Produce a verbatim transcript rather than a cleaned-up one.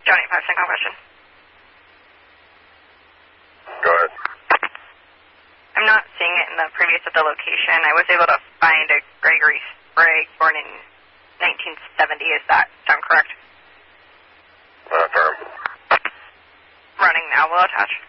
Johnny five second question. Go ahead. I'm not seeing it in the previous at the location. I was able to find a Gregory Sprague born in nineteen seventy. Is that sound correct? Uh, firm. Running now. Will attach.